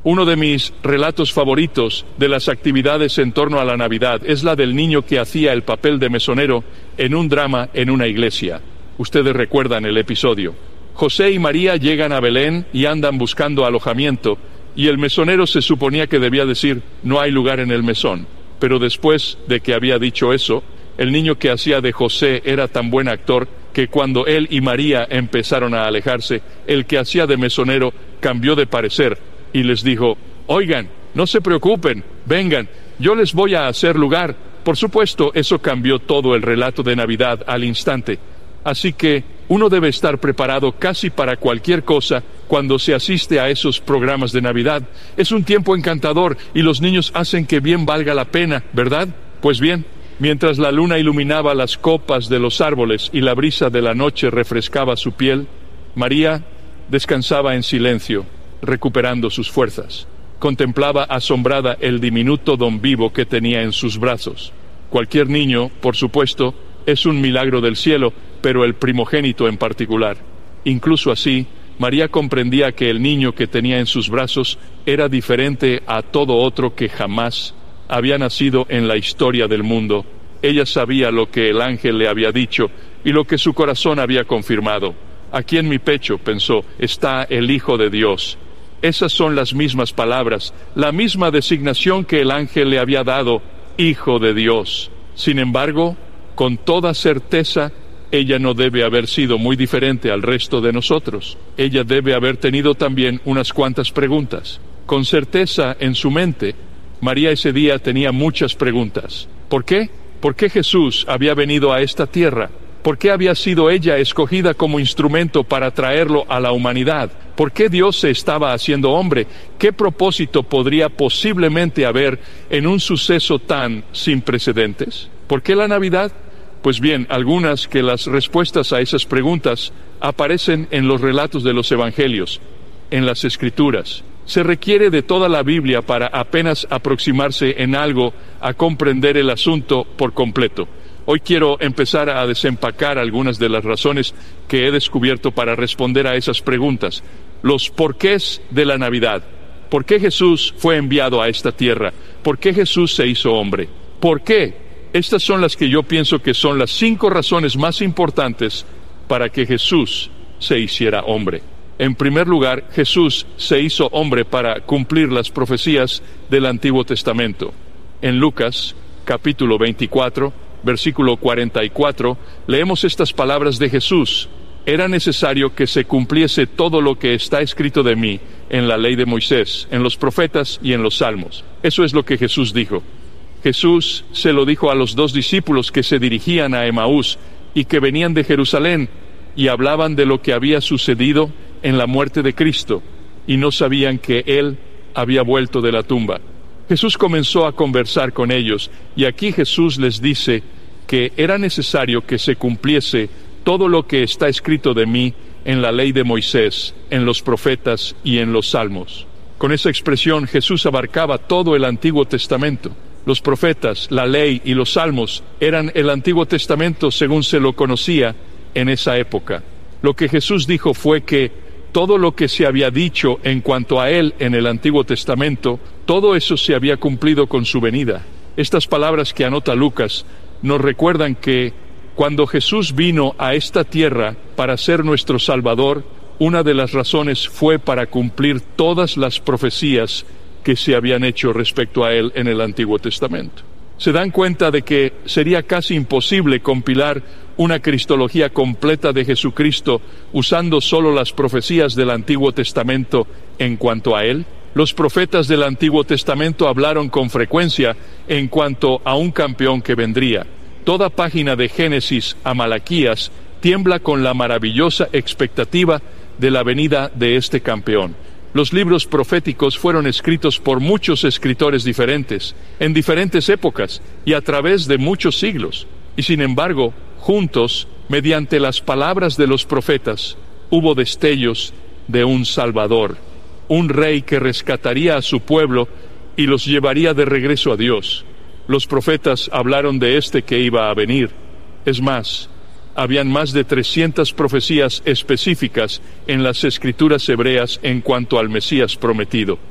Uno de mis relatos favoritos de las actividades en torno a la Navidad es la del niño que hacía el papel de mesonero en un drama en una iglesia. Ustedes recuerdan el episodio. José y María llegan a Belén y andan buscando alojamiento, y el mesonero se suponía que debía decir: no hay lugar en el mesón. Pero después de que había dicho eso, el niño que hacía de José era tan buen actor que cuando él y María empezaron a alejarse, el que hacía de mesonero cambió de parecer y les dijo: oigan, no se preocupen, vengan, yo les voy a hacer lugar. Por supuesto, eso cambió todo el relato de Navidad al instante. Así que uno debe estar preparado casi para cualquier cosa cuando se asiste a esos programas de Navidad. Es un tiempo encantador y los niños hacen que bien valga la pena, ¿verdad? Pues bien, mientras la luna iluminaba las copas de los árboles y la brisa de la noche refrescaba su piel, María descansaba en silencio, recuperando sus fuerzas. Contemplaba asombrada el diminuto don Vivo que tenía en sus brazos. Cualquier niño, por supuesto, es un milagro del cielo, pero el primogénito en particular. Incluso así, María comprendía que el niño que tenía en sus brazos era diferente a todo otro que jamás había nacido en la historia del mundo. Ella sabía lo que el ángel le había dicho y lo que su corazón había confirmado. Aquí en mi pecho, pensó, está el Hijo de Dios. Esas son las mismas palabras, la misma designación que el ángel le había dado, Hijo de Dios. Sin embargo, con toda certeza, ella no debe haber sido muy diferente al resto de nosotros. Ella debe haber tenido también unas cuantas preguntas. Con certeza en su mente, María ese día tenía muchas preguntas. ¿Por qué? ¿Por qué Jesús había venido a esta tierra? ¿Por qué había sido ella escogida como instrumento para traerlo a la humanidad? ¿Por qué Dios se estaba haciendo hombre? ¿Qué propósito podría posiblemente haber en un suceso tan sin precedentes? ¿Por qué la Navidad? Pues bien, algunas que las respuestas a esas preguntas aparecen en los relatos de los evangelios, en las Escrituras. Se requiere de toda la Biblia para apenas aproximarse en algo a comprender el asunto por completo. Hoy quiero empezar a desempacar algunas de las razones que he descubierto para responder a esas preguntas. Los porqués de la Navidad. ¿Por qué Jesús fue enviado a esta tierra? ¿Por qué Jesús se hizo hombre? ¿Por qué? Estas son las que yo pienso que son las 5 razones más importantes para que Jesús se hiciera hombre. En primer lugar, Jesús se hizo hombre para cumplir las profecías del Antiguo Testamento. En Lucas, capítulo 24, versículo 44, leemos estas palabras de Jesús: era necesario que se cumpliese todo lo que está escrito de mí en la ley de Moisés, en los profetas y en los salmos. Eso es lo que Jesús dijo. Jesús se lo dijo a los 2 discípulos que se dirigían a Emaús y que venían de Jerusalén y hablaban de lo que había sucedido en la muerte de Cristo y no sabían que Él había vuelto de la tumba. Jesús comenzó a conversar con ellos y aquí Jesús les dice que era necesario que se cumpliese todo lo que está escrito de mí en la ley de Moisés, en los profetas y en los salmos. Con esa expresión Jesús abarcaba todo el Antiguo Testamento. Los profetas, la ley y los salmos eran el Antiguo Testamento según se lo conocía en esa época. Lo que Jesús dijo fue que todo lo que se había dicho en cuanto a Él en el Antiguo Testamento, todo eso se había cumplido con su venida. Estas palabras que anota Lucas nos recuerdan que cuando Jesús vino a esta tierra para ser nuestro Salvador, una de las razones fue para cumplir todas las profecías que se habían hecho respecto a Él en el Antiguo Testamento. Se dan cuenta de que sería casi imposible compilar una cristología completa de Jesucristo usando solo las profecías del Antiguo Testamento en cuanto a Él. Los profetas del Antiguo Testamento hablaron con frecuencia en cuanto a un campeón que vendría. Toda página de Génesis a Malaquías tiembla con la maravillosa expectativa de la venida de este campeón. Los libros proféticos fueron escritos por muchos escritores diferentes, en diferentes épocas y a través de muchos siglos. Y sin embargo, juntos, mediante las palabras de los profetas, hubo destellos de un Salvador, un rey que rescataría a su pueblo y los llevaría de regreso a Dios. Los profetas hablaron de este que iba a venir. Es más, habían más de 300 profecías específicas en las Escrituras hebreas en cuanto al Mesías prometido.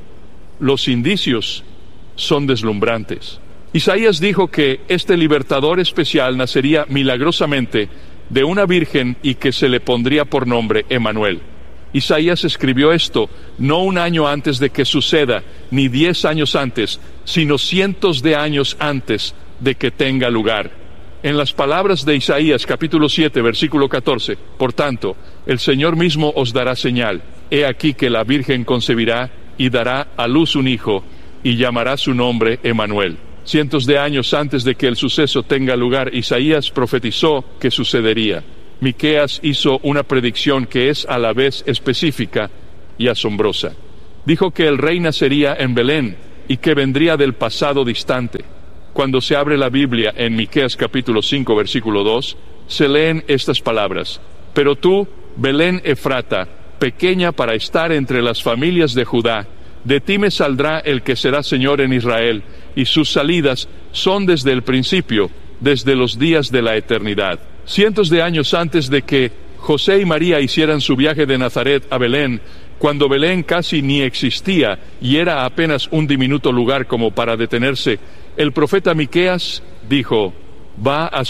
Los indicios son deslumbrantes. Isaías dijo que este libertador especial nacería milagrosamente de una virgen y que se le pondría por nombre Emmanuel. Isaías escribió esto no un año antes de que suceda, ni 10 años antes, sino cientos de años antes de que tenga lugar. En las palabras de Isaías capítulo 7, versículo 14, por tanto, el Señor mismo os dará señal. He aquí que la virgen concebirá y dará a luz un hijo, y llamará su nombre Emmanuel. Cientos de años antes de que el suceso tenga lugar, Isaías profetizó que sucedería. Miqueas hizo una predicción que es a la vez específica y asombrosa. Dijo que el rey nacería en Belén y que vendría del pasado distante. Cuando se abre la Biblia en Miqueas capítulo 5, versículo 2, se leen estas palabras: pero tú, Belén Efrata, pequeña para estar entre las familias de Judá, de ti me saldrá el que será Señor en Israel, y sus salidas son desde el principio, desde los días de la eternidad. Cientos de años antes de que José y María hicieran su viaje de Nazaret a Belén, cuando Belén casi ni existía y era apenas un diminuto lugar como para detenerse, el profeta Miqueas dijo: va a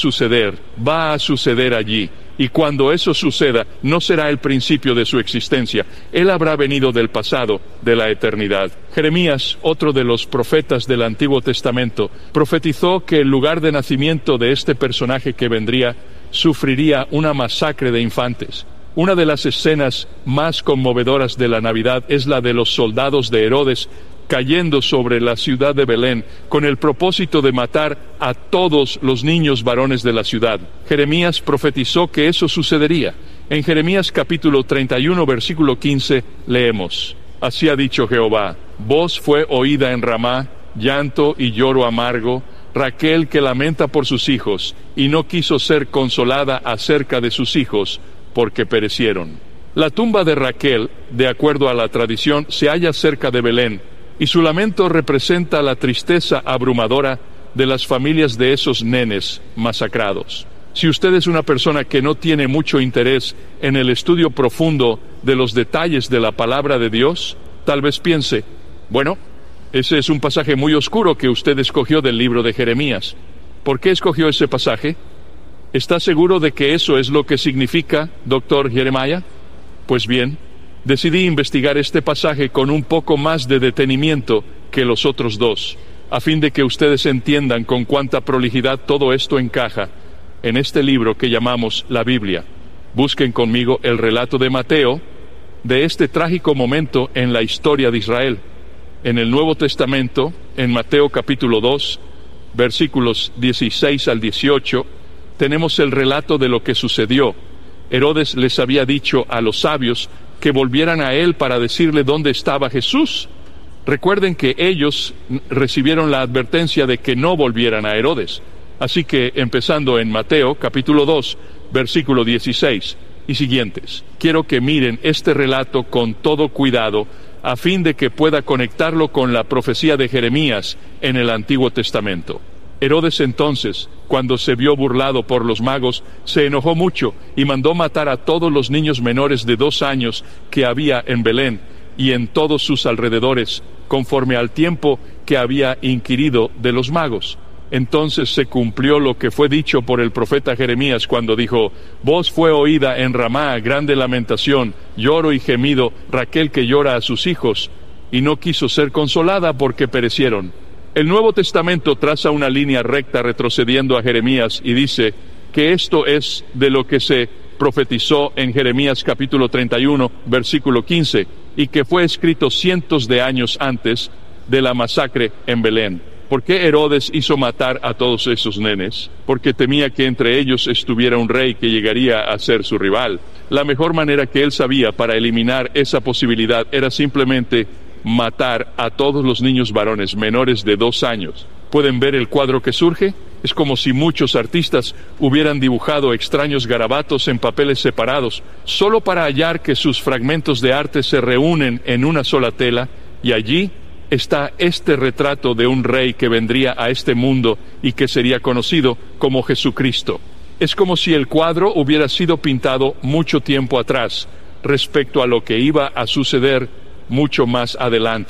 suceder allí. Y cuando eso suceda, no será el principio de su existencia. Él habrá venido del pasado, de la eternidad. Jeremías, otro de los profetas del Antiguo Testamento, profetizó que el lugar de nacimiento de este personaje que vendría sufriría una masacre de infantes. Una de las escenas más conmovedoras de la Navidad es la de los soldados de Herodes cayendo sobre la ciudad de Belén con el propósito de matar a todos los niños varones de la ciudad. Jeremías profetizó que eso sucedería. En Jeremías capítulo 31, versículo 15, leemos: así ha dicho Jehová, voz fue oída en Ramá, llanto y lloro amargo, Raquel que lamenta por sus hijos, y no quiso ser consolada acerca de sus hijos, porque perecieron. La tumba de Raquel, de acuerdo a la tradición, se halla cerca de Belén, y su lamento representa la tristeza abrumadora de las familias de esos nenes masacrados. Si usted es una persona que no tiene mucho interés en el estudio profundo de los detalles de la palabra de Dios, tal vez piense: bueno, ese es un pasaje muy oscuro que usted escogió del libro de Jeremías. ¿Por qué escogió ese pasaje? ¿Está seguro de que eso es lo que significa, doctor Jeremiah? Pues bien, decidí investigar este pasaje con un poco más de detenimiento que los otros dos, a fin de que ustedes entiendan con cuánta prolijidad todo esto encaja en este libro que llamamos la Biblia. Busquen conmigo el relato de Mateo de este trágico momento en la historia de Israel. En el Nuevo Testamento, en Mateo capítulo 2, versículos 16 al 18, tenemos el relato de lo que sucedió. Herodes les había dicho a los sabios que volvieran a él para decirle dónde estaba Jesús. Recuerden que ellos recibieron la advertencia de que no volvieran a Herodes. Así que, empezando en Mateo, capítulo 2, versículo 16 y siguientes, quiero que miren este relato con todo cuidado, a fin de que pueda conectarlo con la profecía de Jeremías en el Antiguo Testamento. Herodes entonces, cuando se vio burlado por los magos, se enojó mucho y mandó matar a todos los niños menores de 2 años que había en Belén y en todos sus alrededores, conforme al tiempo que había inquirido de los magos. Entonces se cumplió lo que fue dicho por el profeta Jeremías cuando dijo: voz fue oída en Ramá, grande lamentación, lloro y gemido, Raquel que llora a sus hijos, y no quiso ser consolada porque perecieron. El Nuevo Testamento traza una línea recta retrocediendo a Jeremías y dice que esto es de lo que se profetizó en Jeremías capítulo 31, versículo 15, y que fue escrito cientos de años antes de la masacre en Belén. ¿Por qué Herodes hizo matar a todos esos nenes? Porque temía que entre ellos estuviera un rey que llegaría a ser su rival. La mejor manera que él sabía para eliminar esa posibilidad era simplemente matar a todos los niños varones menores de 2 años. ¿Pueden ver el cuadro que surge? Es como si muchos artistas hubieran dibujado extraños garabatos en papeles separados, solo para hallar que sus fragmentos de arte se reúnen en una sola tela, y allí está este retrato de un rey que vendría a este mundo y que sería conocido como Jesucristo. Es como si el cuadro hubiera sido pintado mucho tiempo atrás, respecto a lo que iba a suceder mucho más adelante.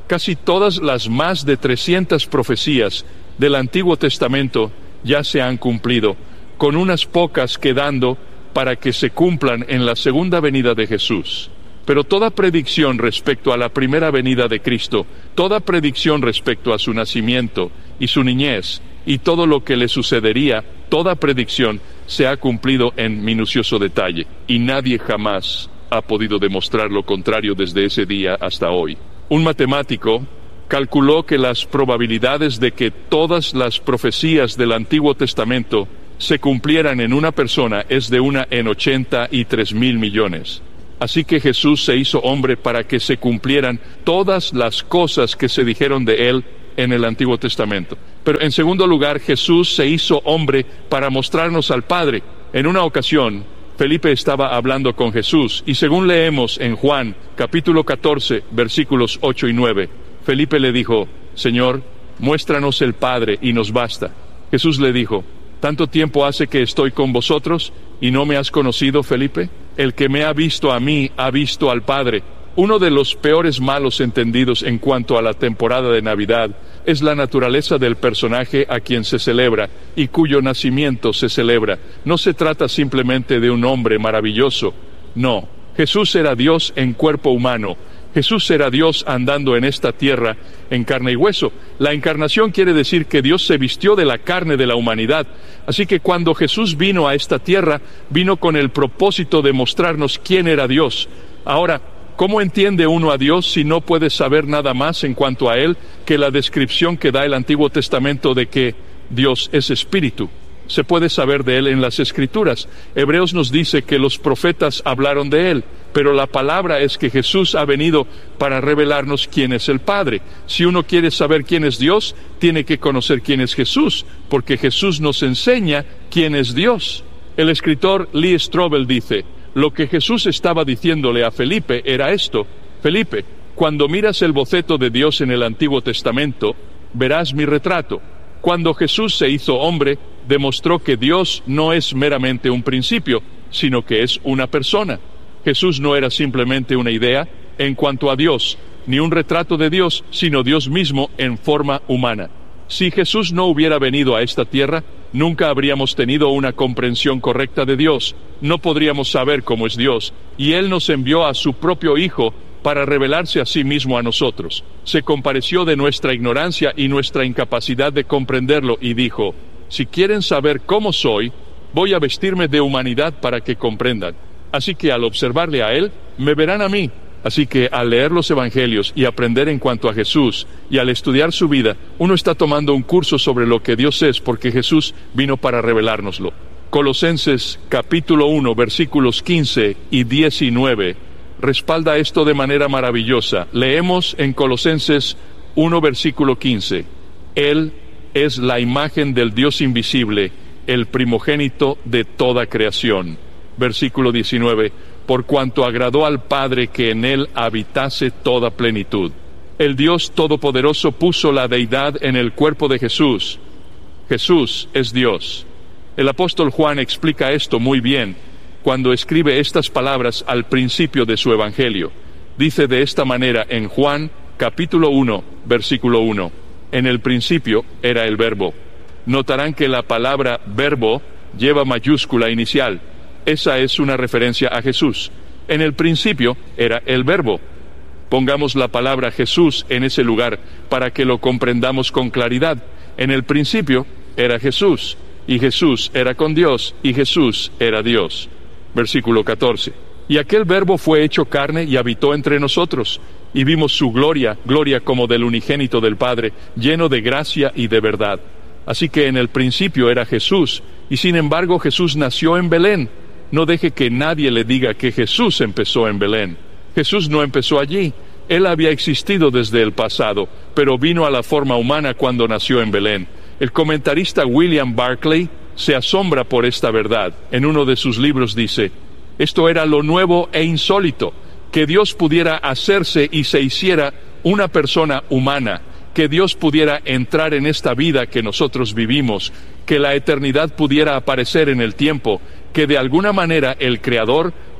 Casi todas las más de 300 profecías del Antiguo Testamento ya se han cumplido, con unas pocas quedando para que se cumplan en la segunda venida de Jesús. Pero toda predicción respecto a la primera venida de Cristo, toda predicción respecto a su nacimiento y su niñez, y todo lo que le sucedería, toda predicción se ha cumplido en minucioso detalle, y nadie jamás ha podido demostrar lo contrario desde ese día hasta hoy. Un matemático calculó que las probabilidades de que todas las profecías del Antiguo Testamento se cumplieran en una persona es de 1 en 83,000 millones. Así que Jesús se hizo hombre para que se cumplieran todas las cosas que se dijeron de él en el Antiguo Testamento. Pero en segundo lugar, Jesús se hizo hombre para mostrarnos al Padre. En una ocasión, Felipe estaba hablando con Jesús, y según leemos en Juan, capítulo 14, versículos 8 y 9, Felipe le dijo: Señor, muéstranos el Padre y nos basta. Jesús le dijo: ¿Tanto tiempo hace que estoy con vosotros y no me has conocido, Felipe? El que me ha visto a mí, ha visto al Padre. Uno de los peores malos entendidos en cuanto a la temporada de Navidad es la naturaleza del personaje a quien se celebra y cuyo nacimiento se celebra. No se trata simplemente de un hombre maravilloso. No, Jesús era Dios en cuerpo humano. Jesús era Dios andando en esta tierra en carne y hueso. La encarnación quiere decir que Dios se vistió de la carne de la humanidad. Así que cuando Jesús vino a esta tierra, vino con el propósito de mostrarnos quién era Dios. Ahora, ¿cómo entiende uno a Dios si no puede saber nada más en cuanto a Él que la descripción que da el Antiguo Testamento de que Dios es espíritu? Se puede saber de Él en las Escrituras. Hebreos nos dice que los profetas hablaron de Él, pero la palabra es que Jesús ha venido para revelarnos quién es el Padre. Si uno quiere saber quién es Dios, tiene que conocer quién es Jesús, porque Jesús nos enseña quién es Dios. El escritor Lee Strobel dice: lo que Jesús estaba diciéndole a Felipe era esto: Felipe, cuando miras el boceto de Dios en el Antiguo Testamento, verás mi retrato. Cuando Jesús se hizo hombre, demostró que Dios no es meramente un principio, sino que es una persona. Jesús no era simplemente una idea en cuanto a Dios, ni un retrato de Dios, sino Dios mismo en forma humana. Si Jesús no hubiera venido a esta tierra, nunca habríamos tenido una comprensión correcta de Dios, no podríamos saber cómo es Dios, y Él nos envió a su propio Hijo para revelarse a sí mismo a nosotros. Se compadeció de nuestra ignorancia y nuestra incapacidad de comprenderlo y dijo: si quieren saber cómo soy, voy a vestirme de humanidad para que comprendan. Así que al observarle a Él, me verán a mí. Así que al leer los Evangelios y aprender en cuanto a Jesús, y al estudiar su vida, uno está tomando un curso sobre lo que Dios es, porque Jesús vino para revelárnoslo. Colosenses capítulo 1, versículos 15 y 19, respalda esto de manera maravillosa. Leemos en Colosenses 1, versículo 15. Él es la imagen del Dios invisible, el primogénito de toda creación. Versículo 19. Por cuanto agradó al Padre que en Él habitase toda plenitud. El Dios Todopoderoso puso la deidad en el cuerpo de Jesús. Jesús es Dios. El apóstol Juan explica esto muy bien cuando escribe estas palabras al principio de su Evangelio. Dice de esta manera en Juan capítulo 1, versículo 1. En el principio era el Verbo. Notarán que la palabra verbo lleva mayúscula inicial. Esa es una referencia a Jesús. En el principio era el Verbo. Pongamos la palabra Jesús en ese lugar para que lo comprendamos con claridad. En el principio era Jesús, y Jesús era con Dios, y Jesús era Dios. Versículo 14. Y aquel Verbo fue hecho carne y habitó entre nosotros, y vimos su gloria, gloria como del unigénito del Padre, lleno de gracia y de verdad. Así que en el principio era Jesús, y sin embargo Jesús nació en Belén. No deje que nadie le diga que Jesús empezó en Belén. Jesús no empezó allí. Él había existido desde el pasado, pero vino a la forma humana cuando nació en Belén. El comentarista William Barclay se asombra por esta verdad. En uno de sus libros dice: esto era lo nuevo e insólito, que Dios pudiera hacerse y se hiciera una persona humana, que Dios pudiera entrar en esta vida que nosotros vivimos, que la eternidad pudiera aparecer en el tiempo, que de alguna manera el Creador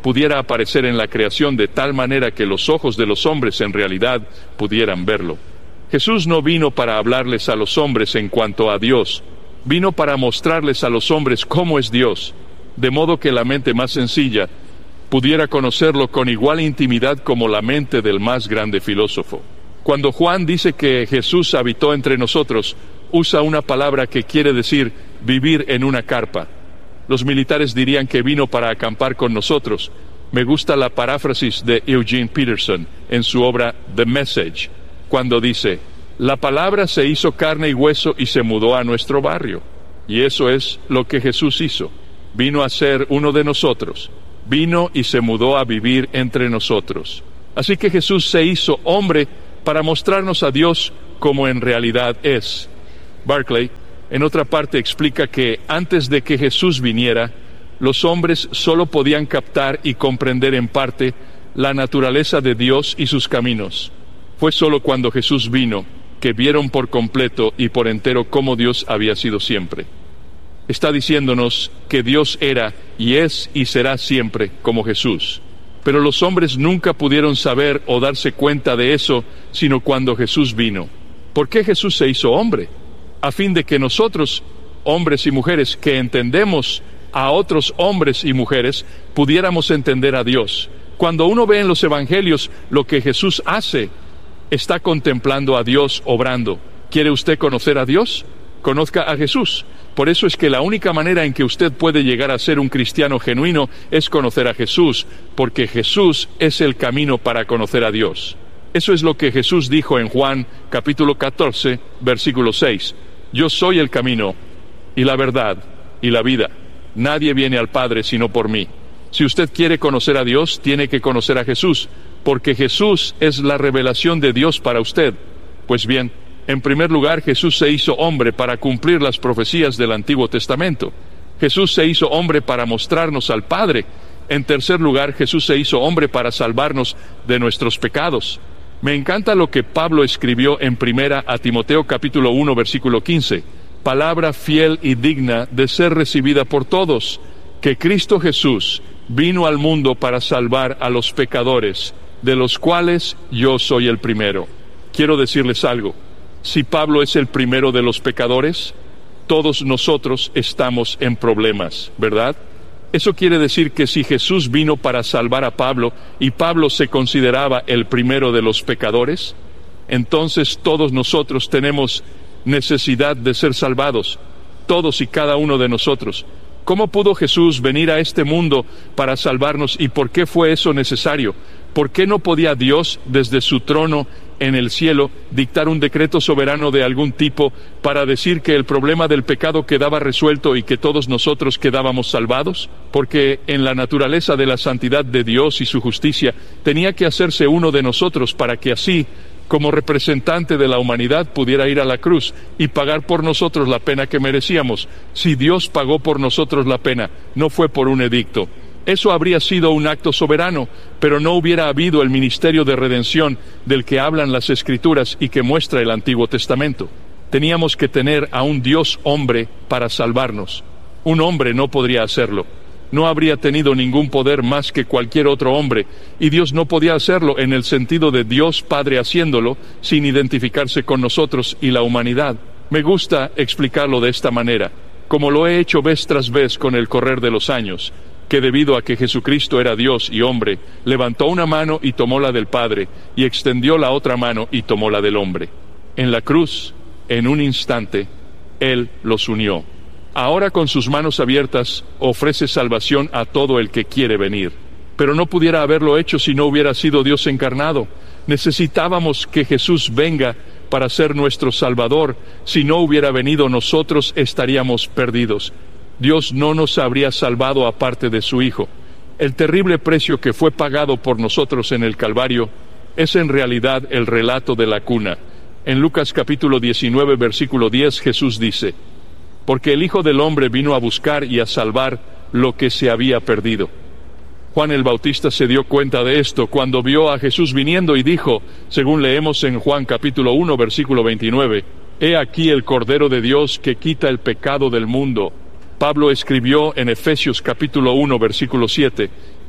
pudiera aparecer en la creación de tal manera que los ojos de los hombres en realidad pudieran verlo. Jesús no vino para hablarles a los hombres en cuanto a Dios, vino para mostrarles a los hombres cómo es Dios, de modo que la mente más sencilla pudiera conocerlo con igual intimidad como la mente del más grande filósofo. Cuando Juan dice que Jesús habitó entre nosotros, usa una palabra que quiere decir vivir en una carpa. Los militares dirían que vino para acampar con nosotros. Me gusta la paráfrasis de Eugene Peterson en su obra The Message, cuando dice: la palabra se hizo carne y hueso y se mudó a nuestro barrio. Y eso es lo que Jesús hizo. Vino a ser uno de nosotros. Vino y se mudó a vivir entre nosotros. Así que Jesús se hizo hombre para mostrarnos a Dios como en realidad es. Barclay, en otra parte, explica que antes de que Jesús viniera, los hombres solo podían captar y comprender en parte la naturaleza de Dios y sus caminos. Fue solo cuando Jesús vino que vieron por completo y por entero cómo Dios había sido siempre. Está diciéndonos que Dios era y es y será siempre como Jesús. Pero los hombres nunca pudieron saber o darse cuenta de eso, sino cuando Jesús vino. ¿Por qué Jesús se hizo hombre? A fin de que nosotros, hombres y mujeres que entendemos a otros hombres y mujeres, pudiéramos entender a Dios. Cuando uno ve en los evangelios lo que Jesús hace, está contemplando a Dios obrando. ¿Quiere usted conocer a Dios? Conozca a Jesús. Por eso es que la única manera en que usted puede llegar a ser un cristiano genuino es conocer a Jesús, porque Jesús es el camino para conocer a Dios. Eso es lo que Jesús dijo en Juan capítulo 14, versículo 6. Yo soy el camino, y la verdad, y la vida. Nadie viene al Padre sino por mí. Si usted quiere conocer a Dios, tiene que conocer a Jesús, porque Jesús es la revelación de Dios para usted. Pues bien, en primer lugar, Jesús se hizo hombre para cumplir las profecías del Antiguo Testamento. Jesús se hizo hombre para mostrarnos al Padre. En tercer lugar, Jesús se hizo hombre para salvarnos de nuestros pecados. Me encanta lo que Pablo escribió en primera a Timoteo capítulo 1, versículo 15. Palabra fiel y digna de ser recibida por todos, que Cristo Jesús vino al mundo para salvar a los pecadores, de los cuales yo soy el primero. Quiero decirles algo. Si Pablo es el primero de los pecadores, todos nosotros estamos en problemas, ¿verdad? Eso quiere decir que si Jesús vino para salvar a Pablo y Pablo se consideraba el primero de los pecadores, entonces todos nosotros tenemos necesidad de ser salvados, todos y cada uno de nosotros. ¿Cómo pudo Jesús venir a este mundo para salvarnos y por qué fue eso necesario? ¿Por qué no podía Dios, desde su trono en el cielo, dictar un decreto soberano de algún tipo para decir que el problema del pecado quedaba resuelto y que todos nosotros quedábamos salvados? Porque en la naturaleza de la santidad de Dios y su justicia, tenía que hacerse uno de nosotros para que así, como representante de la humanidad, pudiera ir a la cruz y pagar por nosotros la pena que merecíamos. Si Dios pagó por nosotros la pena, no fue por un edicto. Eso habría sido un acto soberano, pero no hubiera habido el ministerio de redención del que hablan las Escrituras y que muestra el Antiguo Testamento. Teníamos que tener a un Dios hombre para salvarnos. Un hombre no podría hacerlo. No habría tenido ningún poder más que cualquier otro hombre, y Dios no podía hacerlo en el sentido de Dios Padre haciéndolo sin identificarse con nosotros y la humanidad. Me gusta explicarlo de esta manera, como lo he hecho vez tras vez con el correr de los años, que debido a que Jesucristo era Dios y hombre, levantó una mano y tomó la del Padre, y extendió la otra mano y tomó la del hombre. En la cruz, en un instante, Él los unió. Ahora con sus manos abiertas ofrece salvación a todo el que quiere venir. Pero no pudiera haberlo hecho si no hubiera sido Dios encarnado. Necesitábamos que Jesús venga para ser nuestro Salvador. Si no hubiera venido, nosotros estaríamos perdidos. Dios no nos habría salvado aparte de su Hijo. El terrible precio que fue pagado por nosotros en el Calvario es en realidad el relato de la cuna. En Lucas capítulo 19, versículo 10, Jesús dice: porque el Hijo del Hombre vino a buscar y a salvar lo que se había perdido. Juan el Bautista se dio cuenta de esto cuando vio a Jesús viniendo y dijo, según leemos en Juan capítulo 1, versículo 29, «He aquí el Cordero de Dios que quita el pecado del mundo». Pablo escribió en Efesios capítulo 1, versículo 7,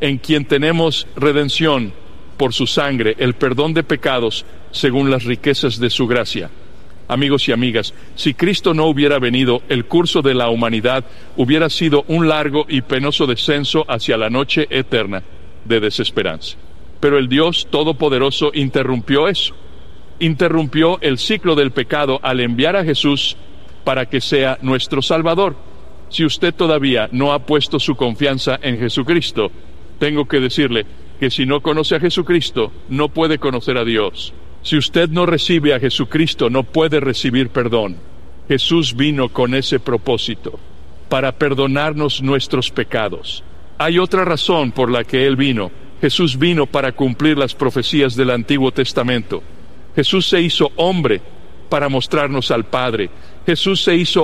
en quien tenemos redención por su sangre, el perdón de pecados según las riquezas de su gracia. Amigos y amigas, si Cristo no hubiera venido, el curso de la humanidad hubiera sido un largo y penoso descenso hacia la noche eterna de desesperanza. Pero el Dios Todopoderoso interrumpió eso. Interrumpió el ciclo del pecado al enviar a Jesús para que sea nuestro Salvador. Si usted todavía no ha puesto su confianza en Jesucristo, tengo que decirle que si no conoce a Jesucristo, no puede conocer a Dios. Si usted no recibe a Jesucristo, no puede recibir perdón. Jesús vino con ese propósito, para perdonarnos nuestros pecados. Hay otra razón por la que Él vino. Jesús vino para cumplir las profecías del Antiguo Testamento. Jesús se hizo hombre para mostrarnos al Padre. Jesús se hizo